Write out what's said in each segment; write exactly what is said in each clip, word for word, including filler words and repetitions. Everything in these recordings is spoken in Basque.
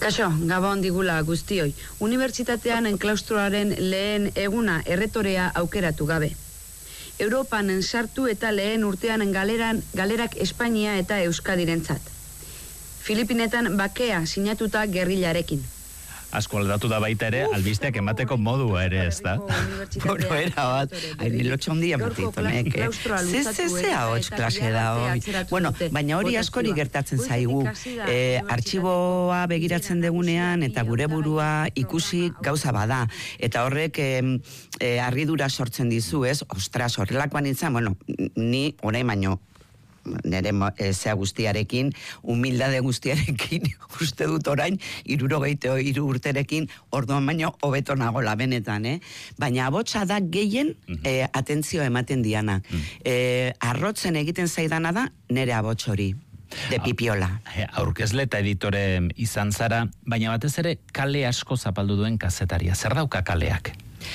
Kaixo, gabon digula guztioi. Unibertsitatean enklaustroaren lehen eguna erretorea aukeratu gabe. Europan sartu eta lehen urtean galeran, galerak Espainia eta Euskadirentzat. Filipinetan bakea sinatuta gerrilarekin. Asko aldatu da baita ere, albisteak emateko modua ere, ez da? Bueno, era bat, hain lotxon dia matitonek, eh? Ze, ze, ze ahots klase da hoi. Bueno, baina hori askori gertatzen zaigu. Eh, artxiboa begiratzen degunean eta gure burua ikusi gauza bada. Eta horrek eh, eh, arridura sortzen dizu, ez? Ostras, horrelakoan nintzen, bueno, ni orain baino, nire zea guztiarekin, humildade guztiarekin, uste dut orain, irurogeite iru urterekin, orduan baino, hobeto nagola benetan, eh? Baina abotsa da gehien eh, atentzio ematen diana. Eh, arrotzen egiten zaidana da, nire abots hori. De pipiola. Aurkezle eta editore izan zara, baina batez ere kale asko zapaldu duen kazetaria. Zer dauka kaleak?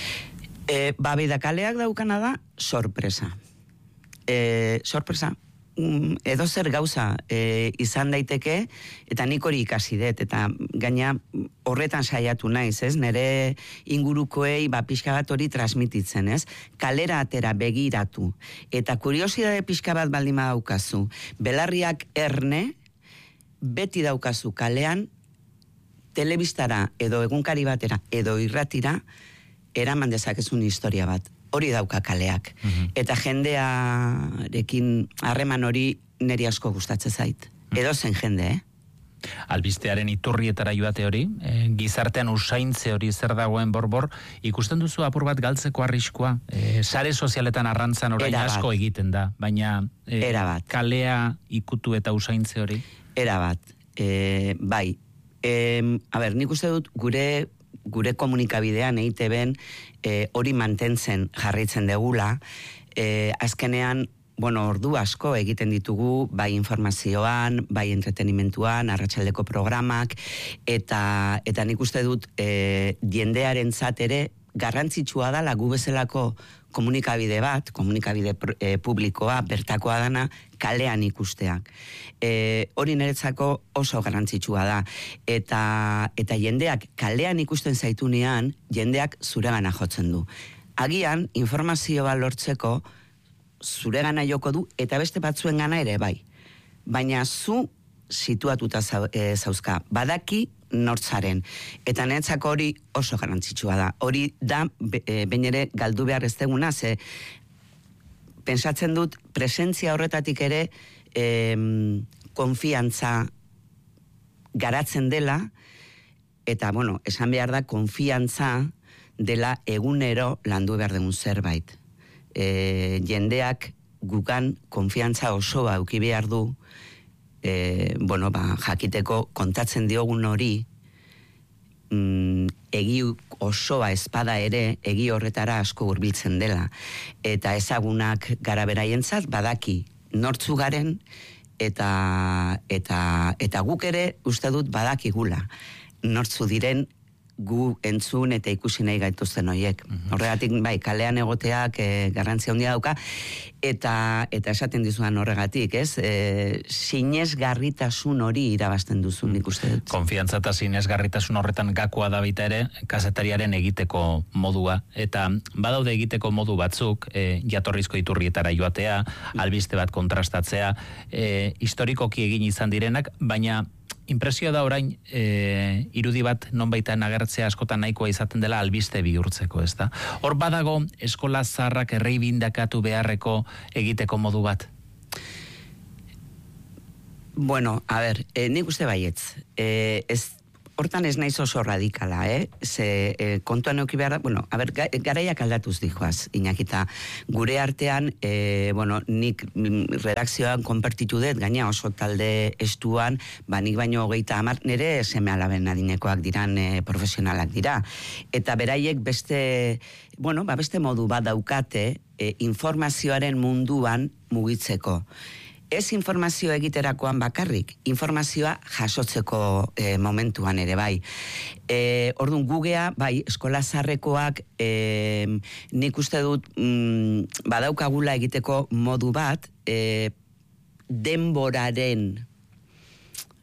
Eh, Babida kaleak daukana da sorpresa. Eh, sorpresa. Edo zer gauza e, izan daiteke, eta nik hori ikasi dut, eta gaina horretan saiatu naiz, ez? Nere ingurukoei ba, pixka bat hori transmititzen, ez? Kalera atera begiratu, eta kuriosidade pixka bat baldima daukazu, belarriak erne, beti daukazu kalean, telebistara edo egunkari batera, edo irratira, eraman dezakezun historia bat. Hori dauka kaleak. Uh-huh. Eta jendearekin harreman hori niri asko gustatzen zait. Uh-huh. Edo zen jende, eh? Albistearen iturrietara joate hori, e, gizartean usaintze hori zer dagoen borbor, ikusten duzu apur bat galtzeko arriskua, e, sare sozialetan arrantzan orain asko egiten da, baina e, kalea ikutu eta usaintze hori? Era bat, e, bai. E, a ber, nik uste dut gure gure komunikabidean eiteben e, hori mantentzen jarraitzen degula, e, azkenean, bueno, ordu asko egiten ditugu, bai informazioan, bai entretenimentuan, arratsaldeko programak, eta, eta nik uste dut e, jendearen ere garrantzitsua da gu bezalako komunikabide bat, komunikabide e, publikoa, bertakoa dana, kalean ikusteak. E, hori niretzako oso garrantzitsua da. Eta, eta jendeak kalean ikusten zaitunean, jendeak zuregana jotzen du. Agian, informazioa lortzeko zuregana joko du, eta beste batzuen gana ere bai. Baina zu situatuta zauzka. Badaki nortzaren. Eta niretzako hori oso garrantzitsua da. Hori da, e, behin ere galdu behar ez deguna, ze pensatzen dut presentzia horretatik ere e, konfiantza garatzen dela, eta, bueno, esan behar da, konfiantza dela egunero landu behar degun zerbait. E, jendeak gukan konfiantza osoa auki behar du, E, bueno, ba, jakiteko kontatzen diogun hori, mm, egi osoa espada ere, egi horretara asko hurbiltzen dela. Eta ezagunak gara beraientzat badaki nortzu garen, eta, eta, eta guk ere uste dut badakigula nortzu diren gu entzun eta ikusi nahi gaituzten horiek. Mm-hmm. Horregatik, bai, kalean egoteak e, garrantzia handia dauka, eta, eta esaten dizuan horregatik, ez? E, sinesgarritasun hori irabazten duzu, nik uste dut. Konfiantza eta sinesgarritasun horretan gakoa da baita ere, kazetariaren egiteko modua, eta badaude egiteko modu batzuk, e, jatorrizko iturrietara joatea, albiste bat kontrastatzea, e, historikoki egin izan direnak, baina impresio da orain, e, irudi bat nonbaitan agertzea askotan nahikoa izaten dela albiste bihurtzeko, ez da? Hor badago eskola zaharrak erreibindakatu beharreko egiteko modu bat? Bueno, a ber, e, nik uste baietz. E, ez, hortan ez naiz oso radikala, eh? Ze e, kontuan euki behar da, bueno, a ber, garaiak aldatuz dijoaz, Iñakita. Gure artean, e, bueno, nik redakzioan konpartitu dut, gaina oso talde estuan, ba, nik baino hogeita hamar, nire seme alaben adinekoak diran, e, profesionalak dira. Eta beraiek beste, bueno, ba, beste modu bat daukate, e, informazioaren munduan mugitzeko. Ez informazio egiterakoan bakarrik, informazioa jasotzeko e, momentuan ere bai. E, orduan gugea, bai, eskola zaharrekoak e, nik uste dut mm, badaukagula egiteko modu bat, e, denboraren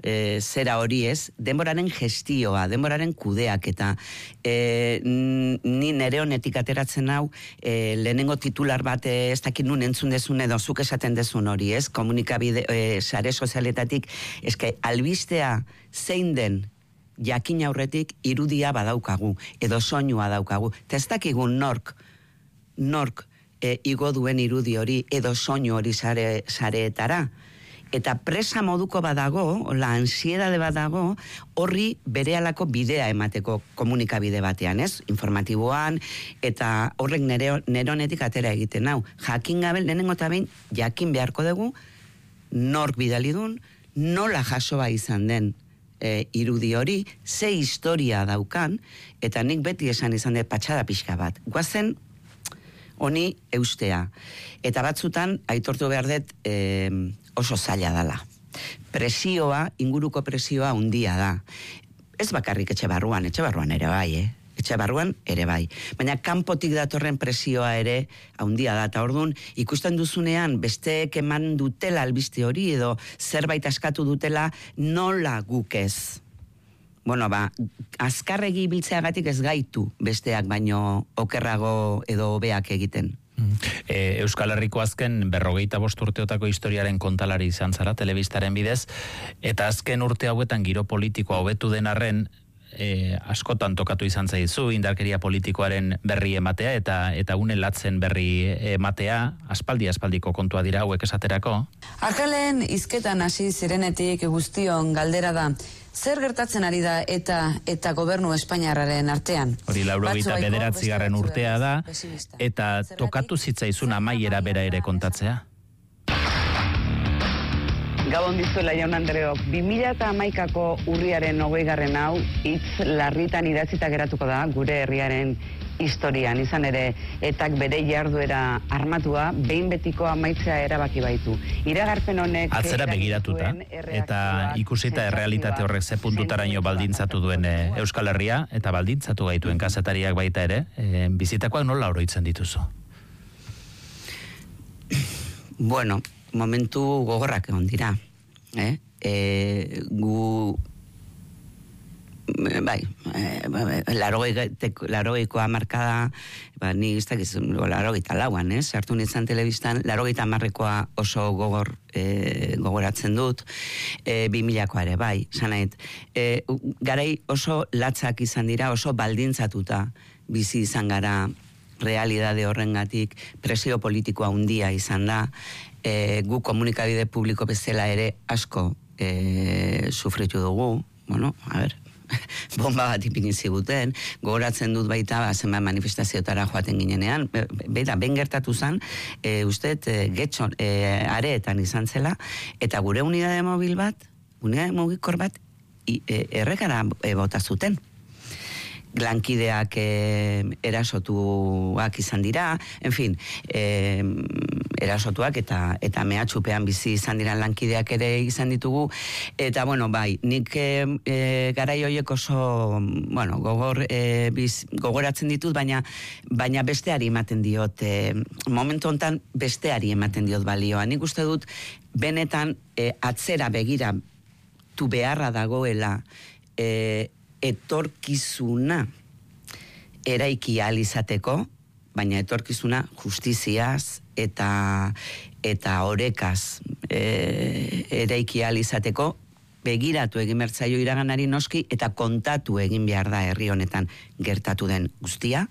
e, zera hori ez, denboraren gestioa, denboraren kudeak, eta e, ni nere honetik ateratzen hau, e, lehenengo titular bat e, ez dakit nun entzun dezun edo zuk esaten dezun hori, ez? Komunikabide, e, sare sozialetatik, eske albistea zein den jakin aurretik irudia badaukagu, edo soinua daukagu. Eta ez dakigun nork, nork e, igo duen irudi hori, edo soinu hori sare, sareetara. Eta presa moduko badago, la ansiedade badago, horri berehalako bidea emateko komunikabide batean, ez? Informatiboan, eta horrek nere, neronetik atera egiten hau. Jakin gabe, lehenengo eta behin, jakin beharko dugu, nork bidalidun, nola jasoa izan den E, irudi hori, ze historia daukan, eta nik beti esan izan dut patxada pixka bat. Guazen, honi eustea. Eta batzutan, aitortu behar dut e, oso zaila dala. Presioa, inguruko presioa handia da. Ez bakarrik etxe barruan, etxe barruan ere bai, eh? Etxe barruan ere bai. Baina kanpotik datorren presioa ere handia da. Eta orduan, ikusten duzunean, besteek eman dutela albiste hori, edo zerbait askatu dutela, nola guk ez. Bueno, ba, azkarregi biltzeagatik ez gaitu besteak baino okerrago edo hobeak egiten. E, Euskal Herriko azken berrogeita bost urteotako historiaren kontalari izan zara, telebistaren bidez, eta azken urte hauetan giro politikoa hobetu den arren, E, askotan tokatu izan zaizu indarkeria politikoaren berri ematea eta eta une latzen berri ematea, aspaldi aspaldiko kontua dira hauek esaterako. Arkalen hizketan hasi zirenetik guztion galdera da, zer gertatzen ari da eta eta gobernu espainiarraren artean? Hori laurogeita bederatzigarren urtea da, eta tokatu zitzaizun amaiera bera ere kontatzea. Gabon dizuela jaun Andreok, bi mila hamaikako urriaren hogeigarren hau hitz larritan idatzita geratuko da gure herriaren historian, izan ere etak bere jarduera armatua behin betiko amaitzea erabaki baitu. Iragarpen honek atzera begiratuta eta ikusita errealitate horrek ze puntutaraino baldintzatu duen e, Euskal Herria eta baldintzatu gaituen kazetariak baita ere, e, bizitakoak nola oroitzen dituzu? Bueno, momentu gogorrak egon dira, eh? E, gu bai, e, larogeiko hamarkada, ba, ni ez dakiz, larogeita lauan, eh? Sartu nintzen telebistan, larogeita hamarrekoa oso gogor e, gogoratzen dut, e, bi milakoa ere, bai, sanait. E, garai oso latzak izan dira, oso baldintzatuta bizi izan gara, realidade horrengatik, presio politikoa handia izan da, e, gu komunikabide publiko bezala ere asko e, sufritu dugu, bueno, a ber, bomba bat ipini ziguten, gogoratzen dut baita, ba, zenbat manifestazioetara joaten ginenean, beida, ben gertatu zen, e, usteet, e, getxon, e, areetan izan zela, eta gure unidade mobil bat, unidade mugikor bat, i, e, errekara e, bota zuten. Lankideak eh, erasotuak izan dira, en fin, eh, erasotuak eta eta mehatxupean bizi izan dira lankideak ere izan ditugu, eta bueno, bai, nik eh, garai horiek oso, bueno, gogor, eh, biz, gogoratzen ditut, baina baina besteari ematen diot, eh, momentu hontan besteari ematen diot balioa. Nik uste dut, benetan eh, atzera begira tu beharra dagoela, eh, etorkizuna eraiki ahal izateko, baina etorkizuna justiziaz eta eta orekaz e, eraiki ahal izateko, begiratu egin bertzaio iraganari noski eta kontatu egin behar da herri honetan gertatu den guztia.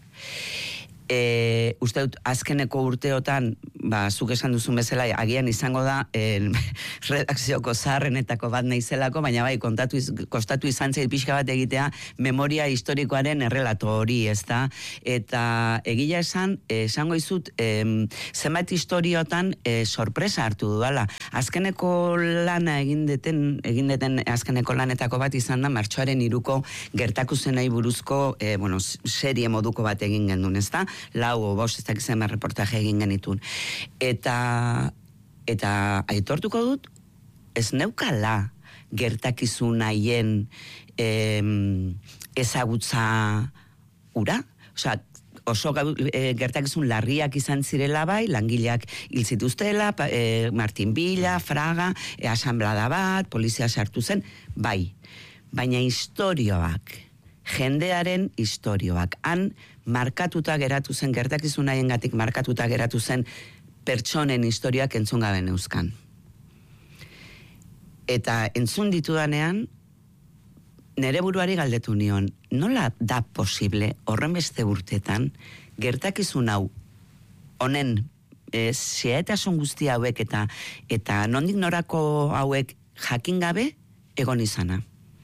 E, uste dut, azkeneko urteotan, ba, zuk esan duzun bezala, agian izango da el, redakzioko zaharrenetako bat naizelako, baina bai, kontatu iz, kostatu izan zait pixka bat egitea memoria historikoaren errelato hori, ez da? Eta egia esan, esango izut, em, zenbait historiotan e, sorpresa hartu dudala. Azkeneko lana egin deten, egin deten azkeneko lanetako bat izan da, martxoaren hiruko gertaku zenei buruzko, e, bueno, serie moduko bat egin gendun, ez da? Lau o bost ez dakizen reportaje egin genitun. Eta, eta aitortuko dut, ez neukala gertakizun haien em, ezagutza ura. Osea, oso e, gertakizun larriak izan zirela bai, langileak hil zituztela, e, Martin Villa, Fraga, e, asanblada bat, polizia sartu zen, bai. Baina istorioak, jendearen istorioak, han markatuta geratu zen, gertakizun haiengatik markatuta geratu zen pertsonen istorioak entzun gabe neuzkan. Eta entzun ditudanean, nere buruari galdetu nion, nola da posible horren beste urtetan gertakizun hau honen e, xeetasun guzti hauek eta eta nondik norako hauek jakin gabe egon izana.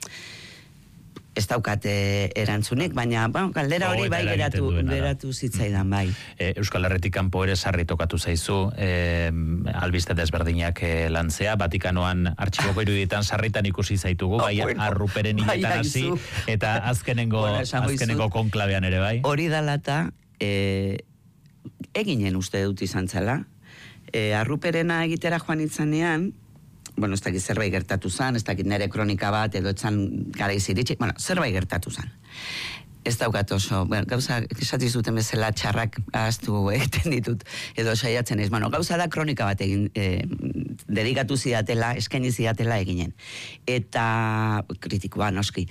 Ez daukate erantzunik, baina bueno, galdera hori bai geratu, geratu zitzaidan bai. E, Euskal Herretik kanpo ere sarri tokatu zaizu, e, albiste desberdinak e, lantzea, Vatikanoan artxiboko irudietan sarritan ikusi zaitugu, oh, bai bueno, arruperen hiletan hasi, eta azkenengo, bueno, azkenengo konklabean ere bai. Hori dalata, e, eginen uste dut izan zela, e, arruperena egitera joan itzanean, bueno, ez dakit zerbait gertatu zan, ez dakit nere kronika bat, edo etzan gara iziritxik, bueno, zerbait gertatu zan. Ez daukat oso, bueno, gauza, esatiz duten bezala txarrak ahaztu egiten ditut, edo saiatzen ez, bueno, gauza da kronika bat egin, e, dedikatu zidatela, eskaini zidatela eginen. Eta, kritikoa, noski,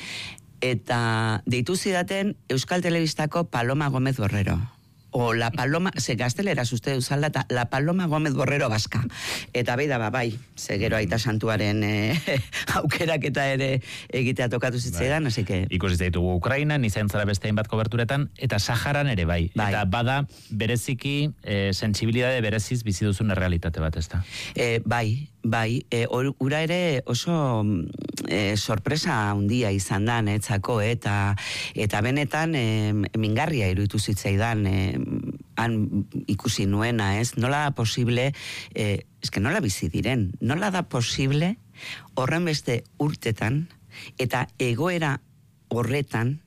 eta deitu zidaten Euskal Telebistako Paloma Gómez Borrero. O la Paloma, ze gaztelera uste duzalda, eta la Paloma Gómez Borrero Baska. Eta beida ba, bai, ze gero aita santuaren e, aukerak eta ere egitea tokatu zitzaidan, bai. Así que... Ikusi zaitugu Ukrainan, izan zara beste hainbat koberturetan, eta Saharan ere bai. bai. Eta bada, bereziki, e, sentsibilidade bereziz bizi duzun errealitate bat, ez da? E, bai, bai, e, or, ura ere oso e, sorpresa handia izan da netzako, eta eta benetan e, mingarria iruditu zitzaidan, e, han ikusi nuena, ez? Nola da posible, eh, eske nola bizi diren, nola da posible horren beste urtetan, eta egoera horretan,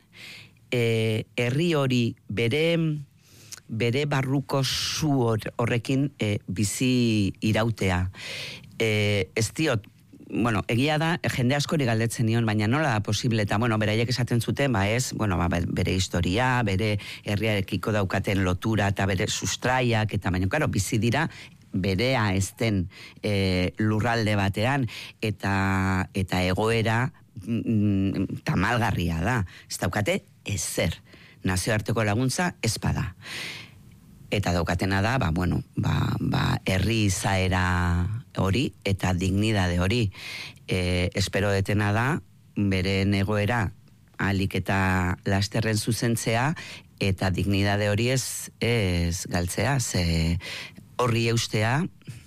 eh, herri hori bere, bere barruko zu horrekin eh, bizi irautea. Eh, ez diot, bueno, egia da, jende askori galdetzen nion, baina nola da posible, eta, bueno, beraiek esaten zuten, ba ez, bueno, ba, bere historia, bere herriarekiko daukaten lotura, eta bere sustraiak, eta baina, claro, bizi dira, berea ezten e, lurralde batean, eta, eta egoera mm, tamalgarria da. Ez daukate, ezer. Nazioarteko laguntza, ez bada. Eta daukatena da, ba, bueno, ba, ba, herri izaera hori eta dignidade hori. E, espero detena da, bere egoera ahalik eta lasterren zuzentzea, eta dignidade hori ez, ez galtzea, ze horri eustea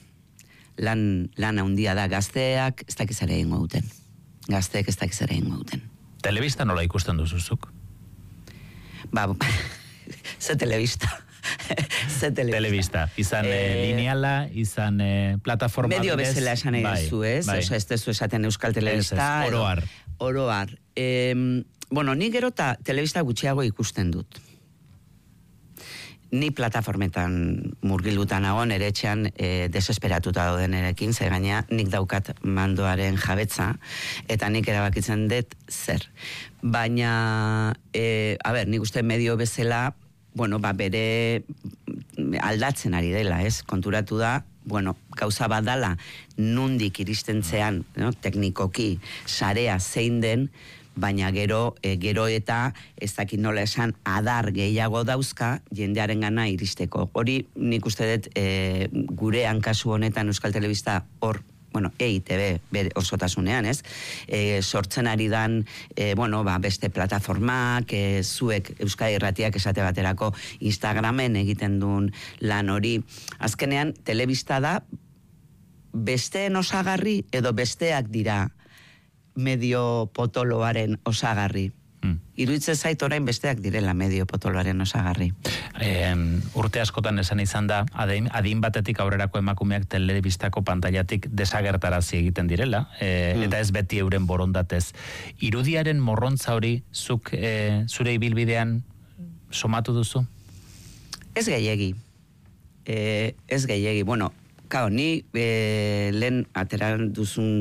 lan, lan handia da, gazteak ez dakiz ere ingo duten. Gazteek ez dakiz ere ingo duten. Telebista nola ikusten duzuzuk? Ba, ze telebista. Ze telebista. Telebista. Izan eh, lineala, izan eh, plataforma medio bidez. Bezala esan nahi duzu, ez? Bai. Oso, ez dezu esaten Euskal Telebista. Ez, ez, oroar. Oroar. Eh, bueno, ni gero eta telebista gutxiago ikusten dut. Ni plataformetan murgilduta nago, nere etxean e, desesperatuta dauden erekin, ze gaina nik daukat mandoaren jabetza, eta nik erabakitzen dut zer. Baina, e, a ber, nik uste medio bezala, bueno, ba, bere aldatzen ari dela, ez? Konturatu da, bueno, gauza bat dala, nundik iristen zean, no? Teknikoki, sarea zein den, baina gero, e, gero eta ez dakit nola esan adar gehiago dauzka jendearen gana iristeko. Hori nik uste dut e, gure hankasu honetan Euskal Telebista hor, bueno, E I T B bere osotasunean, ez? E, sortzen ari dan, e, bueno, ba, beste plataformak, e, zuek Euskadi Irratiak esate baterako Instagramen egiten duen lan hori. Azkenean, telebista da besteen osagarri edo besteak dira medio potoloaren osagarri. Hmm. Iruditzen zait orain besteak direla medio potoloaren osagarri. Eh, urte askotan esan izan da, adin, adin batetik aurrerako emakumeak telebistako pantailatik desagertarazi egiten direla, eh, hmm. eta ez beti euren borondatez. Irudiaren morrontza hori, zuk eh, zure ibilbidean somatu duzu? Ez gehiegi. Eh, ez gehiegi. Bueno, kao, ni eh, lehen ateran duzun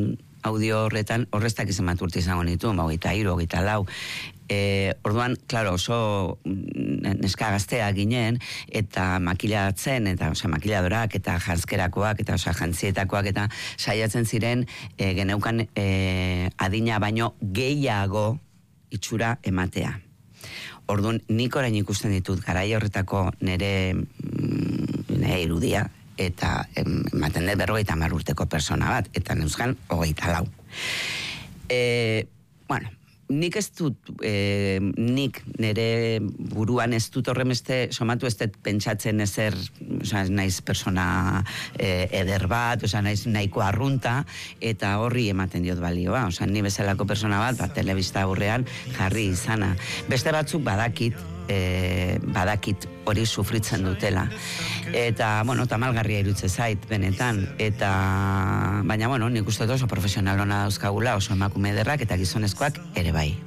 audio horretan, horreztak izan bat urte izango nitu, hogeita hiru, hogeita lau. E, orduan, klaro, oso neska gaztea ginen, eta makilatzen, eta osea, makiladorak, eta jantzkerakoak, eta osea, jantzietakoak, eta saiatzen ziren, e, geneukan e, adina baino gehiago itxura ematea. Orduan, nik orain ikusten ditut, garai horretako nire, nire irudia, eta ematen dut berrogeita hamar urteko persona bat, eta neuzkan hogeita lau. E, bueno, nik ez dut, e, nik nire buruan ez dut horremeste, somatu ez dut pentsatzen ezer, oza, naiz persona e, eder bat, oza, naiz nahiko arrunta, eta horri ematen diot balioa, oza, ni bezalako persona bat, bat telebista aurrean jarri izana. Beste batzuk badakit, e, badakit hori sufritzen dutela. Eta, bueno, tamalgarria irutze zait, benetan. Eta, baina, bueno, nik uste oso profesional hona dauzkagula, oso emakume ederrak eta gizonezkoak ere bai.